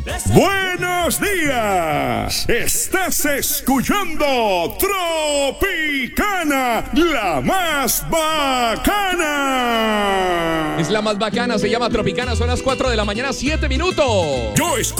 Buenos días, estás escuchando Tropicana, la más bacana. Es la más bacana, se llama Tropicana, son las 4 de la mañana, 7 minutos. Yo escucho